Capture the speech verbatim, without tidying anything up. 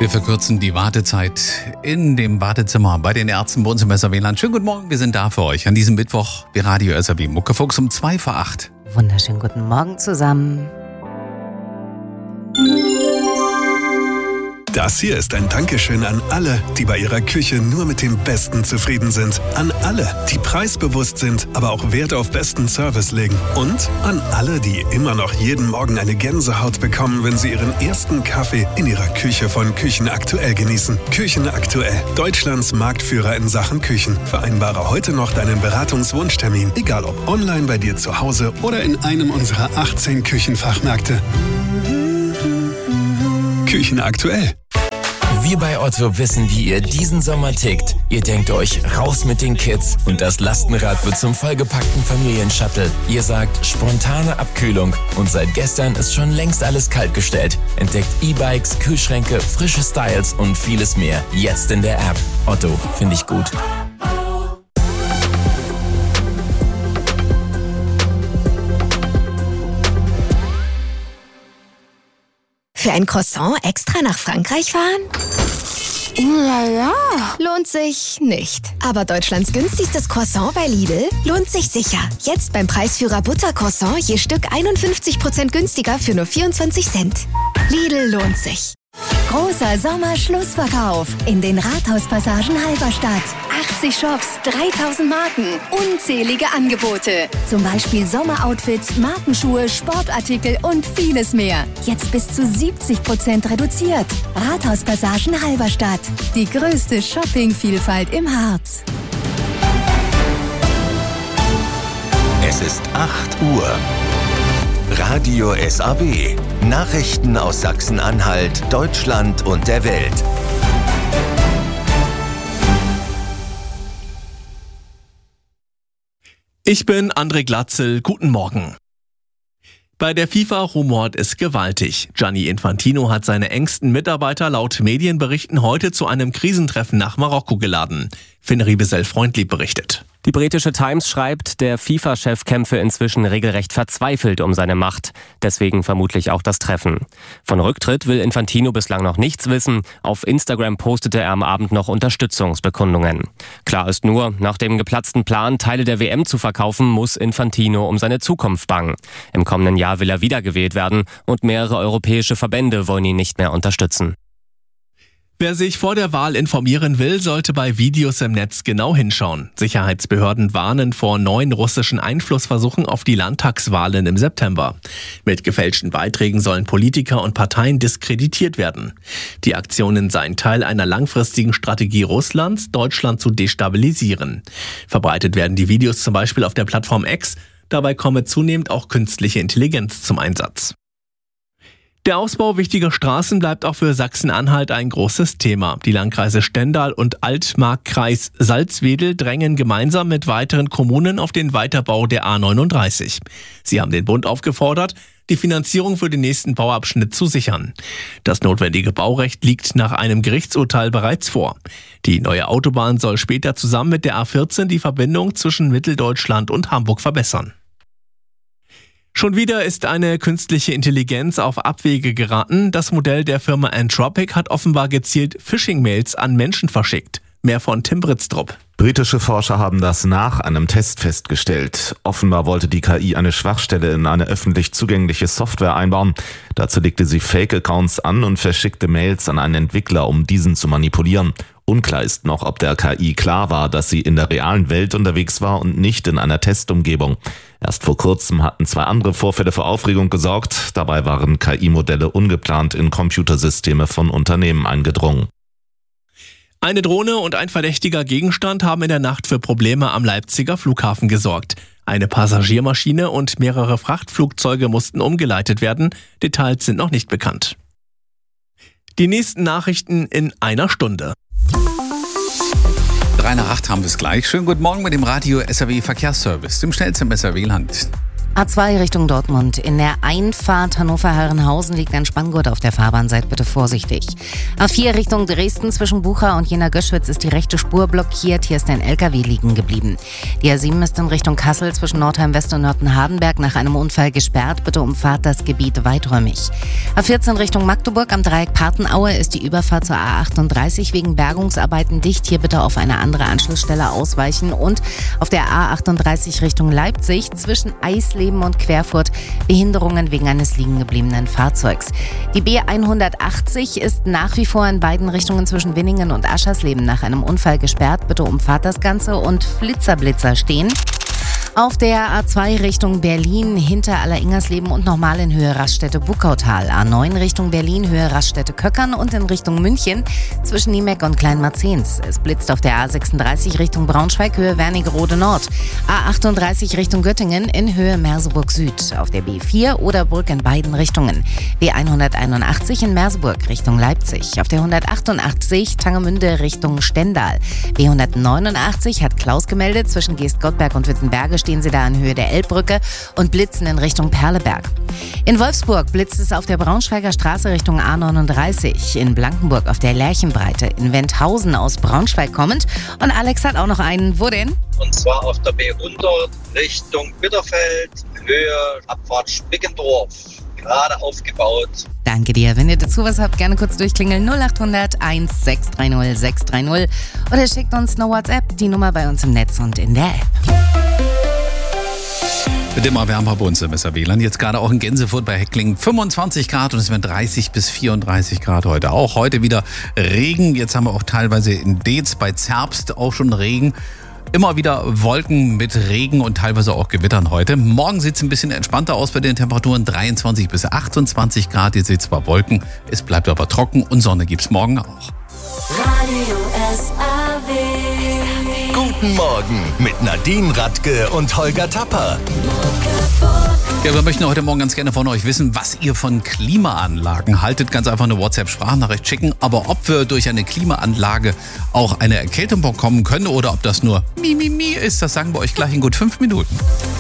Wir verkürzen die Wartezeit in dem Wartezimmer bei den Ärzten bei uns im S R W-Land. Schönen guten Morgen, wir sind da für euch an diesem Mittwoch bei Radio S R W Muckefuchs um zwei vor acht. Wunderschönen guten Morgen zusammen. Das hier ist ein Dankeschön an alle, die bei ihrer Küche nur mit dem Besten zufrieden sind. An alle, die preisbewusst sind, aber auch Wert auf besten Service legen. Und an alle, die immer noch jeden Morgen eine Gänsehaut bekommen, wenn sie ihren ersten Kaffee in ihrer Küche von Küchen Aktuell genießen. Küchen Aktuell, Deutschlands Marktführer in Sachen Küchen. Vereinbare heute noch deinen Beratungswunschtermin, egal ob online bei dir zu Hause oder in einem unserer achtzehn Küchenfachmärkte. Küchen Aktuell. Wir bei Otto wissen, wie ihr diesen Sommer tickt. Ihr denkt euch, raus mit den Kids und das Lastenrad wird zum vollgepackten Familienshuttle. Ihr sagt, spontane Abkühlung und seit gestern ist schon längst alles kaltgestellt. Entdeckt E-Bikes, Kühlschränke, frische Styles und vieles mehr. Jetzt in der App. Otto, finde ich gut. Für ein Croissant extra nach Frankreich fahren? Lala. Lohnt sich nicht. Aber Deutschlands günstigstes Croissant bei Lidl lohnt sich sicher. Jetzt beim Preisführer Buttercroissant je Stück einundfünfzig Prozent günstiger für nur vierundzwanzig Cent. Lidl lohnt sich. Großer Sommerschlussverkauf in den Rathauspassagen Halberstadt. achtzig Shops, dreitausend Marken, unzählige Angebote. Zum Beispiel Sommeroutfits, Markenschuhe, Sportartikel und vieles mehr. Jetzt bis zu siebzig Prozent reduziert. Rathauspassagen Halberstadt. Die größte Shoppingvielfalt im Harz. Es ist acht Uhr. Radio S A W. Nachrichten aus Sachsen-Anhalt, Deutschland und der Welt. Ich bin André Glatzel. Guten Morgen. Bei der FIFA rumort es gewaltig. Gianni Infantino hat seine engsten Mitarbeiter laut Medienberichten heute zu einem Krisentreffen nach Marokko geladen. Finn Riebesell-Freundlieb berichtet. Die britische Times schreibt, der FIFA-Chef kämpfe inzwischen regelrecht verzweifelt um seine Macht. Deswegen vermutlich auch das Treffen. Von Rücktritt will Infantino bislang noch nichts wissen. Auf Instagram postete er am Abend noch Unterstützungsbekundungen. Klar ist nur, nach dem geplatzten Plan, Teile der W M zu verkaufen, muss Infantino um seine Zukunft bangen. Im kommenden Jahr will er wiedergewählt werden und mehrere europäische Verbände wollen ihn nicht mehr unterstützen. Wer sich vor der Wahl informieren will, sollte bei Videos im Netz genau hinschauen. Sicherheitsbehörden warnen vor neuen russischen Einflussversuchen auf die Landtagswahlen im September. Mit gefälschten Beiträgen sollen Politiker und Parteien diskreditiert werden. Die Aktionen seien Teil einer langfristigen Strategie Russlands, Deutschland zu destabilisieren. Verbreitet werden die Videos zum Beispiel auf der Plattform X. Dabei komme zunehmend auch künstliche Intelligenz zum Einsatz. Der Ausbau wichtiger Straßen bleibt auch für Sachsen-Anhalt ein großes Thema. Die Landkreise Stendal und Altmark-Kreis Salzwedel drängen gemeinsam mit weiteren Kommunen auf den Weiterbau der A neununddreißig. Sie haben den Bund aufgefordert, die Finanzierung für den nächsten Bauabschnitt zu sichern. Das notwendige Baurecht liegt nach einem Gerichtsurteil bereits vor. Die neue Autobahn soll später zusammen mit der A vierzehn die Verbindung zwischen Mitteldeutschland und Hamburg verbessern. Schon wieder ist eine künstliche Intelligenz auf Abwege geraten. Das Modell der Firma Anthropic hat offenbar gezielt Phishing-Mails an Menschen verschickt. Mehr von Tim Britztrup. Britische Forscher haben das nach einem Test festgestellt. Offenbar wollte die K I eine Schwachstelle in eine öffentlich zugängliche Software einbauen. Dazu legte sie Fake-Accounts an und verschickte Mails an einen Entwickler, um diesen zu manipulieren. Unklar ist noch, ob der K I klar war, dass sie in der realen Welt unterwegs war und nicht in einer Testumgebung. Erst vor kurzem hatten zwei andere Vorfälle für Aufregung gesorgt. Dabei waren K I-Modelle ungeplant in Computersysteme von Unternehmen eingedrungen. Eine Drohne und ein verdächtiger Gegenstand haben in der Nacht für Probleme am Leipziger Flughafen gesorgt. Eine Passagiermaschine und mehrere Frachtflugzeuge mussten umgeleitet werden. Details sind noch nicht bekannt. Die nächsten Nachrichten in einer Stunde. drei nach acht haben wir es gleich. Schönen guten Morgen mit dem Radio S R W Verkehrsservice, dem schnellsten im S R W-Land. A zwei Richtung Dortmund. In der Einfahrt Hannover-Herrenhausen liegt ein Spanngurt auf der Fahrbahn. Seid bitte vorsichtig. A vier Richtung Dresden zwischen Bucha und Jena-Göschwitz ist die rechte Spur blockiert. Hier ist ein L K W liegen geblieben. Die A sieben ist in Richtung Kassel zwischen Nordheim-West und Nörten-Hardenberg nach einem Unfall gesperrt. Bitte umfahrt das Gebiet weiträumig. A vierzehn Richtung Magdeburg am Dreieck Partenaue ist die Überfahrt zur A achtunddreißig wegen Bergungsarbeiten dicht. Hier bitte auf eine andere Anschlussstelle ausweichen. Und auf der A achtunddreißig Richtung Leipzig zwischen Eisleben und Querfurt Behinderungen wegen eines liegen gebliebenen Fahrzeugs. Die B hundertachtzig ist nach wie vor in beiden Richtungen zwischen Winningen und Aschersleben nach einem Unfall gesperrt. Bitte umfahrt das Ganze und Flitzerblitzer stehen. Auf der A zwei Richtung Berlin hinter Alleringers-Leben und nochmal in Höhe Raststätte-Bukautal. A neun Richtung Berlin, Höhe Raststätte-Köckern und in Richtung München zwischen Niemeck und Kleinmarzens. Es blitzt auf der A sechsunddreißig Richtung Braunschweig, Höhe Wernigerode Nord. A achtunddreißig Richtung Göttingen in Höhe Merseburg Süd. Auf der B vier Oderbrück in beiden Richtungen. B hunderteinundachtzig in Merseburg Richtung Leipzig. Auf der hundertachtundachtzig Tangemünde Richtung Stendal. B hundertneunundachtzig hat Klaus gemeldet. Zwischen Geestgottberg und Wittenberge stehen sie da in Höhe der Elbbrücke und blitzen in Richtung Perleberg. In Wolfsburg blitzt es auf der Braunschweiger Straße Richtung A neununddreißig. In Blankenburg auf der Lerchenbreite. In Wendhausen aus Braunschweig kommend. Und Alex hat auch noch einen. Wo denn? Und zwar auf der B hundert Richtung Bitterfeld, Höhe Abfahrt Spickendorf. Gerade aufgebaut. Danke dir. Wenn ihr dazu was habt, gerne kurz durchklingeln. null acht hundert eins sechs drei null sechs drei null oder schickt uns eine WhatsApp. Die Nummer bei uns im Netz und in der App. Wird immer wärmer bei uns im S A W Land. Jetzt gerade auch in Gänsefurt bei Hecklingen fünfundzwanzig Grad und es werden dreißig bis vierunddreißig Grad heute. Auch heute wieder Regen. Jetzt haben wir auch teilweise in Deetz bei Zerbst auch schon Regen. Immer wieder Wolken mit Regen und teilweise auch Gewittern heute. Morgen sieht es ein bisschen entspannter aus bei den Temperaturen. dreiundzwanzig bis achtundzwanzig Grad. Ihr seht zwar Wolken, es bleibt aber trocken und Sonne gibt es morgen auch. Radio S A W. Guten Morgen mit Nadine Radke und Holger Tapper. Ja, wir möchten heute Morgen ganz gerne von euch wissen, was ihr von Klimaanlagen haltet. Ganz einfach eine WhatsApp-Sprachnachricht schicken. Aber ob wir durch eine Klimaanlage auch eine Erkältung bekommen können oder ob das nur Mi, Mi, Mi ist, das sagen wir euch gleich in gut fünf Minuten.